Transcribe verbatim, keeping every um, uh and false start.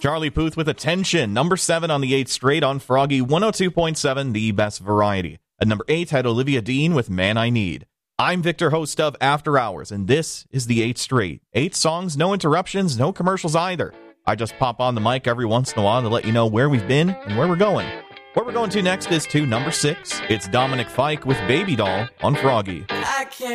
Charlie Puth with Attention, number seven on the eighth straight on Froggy one oh two point seven, the best variety. At number eight had Olivia Dean with Man I Need. I'm Victor, host of After Hours, and this is the eighth straight. Eight songs, no interruptions, no commercials either. I just pop on the mic every once in a while to let you know where we've been and where we're going. Where we're going to next is to number six. It's Dominic Fike with Baby Doll on Froggy. I can't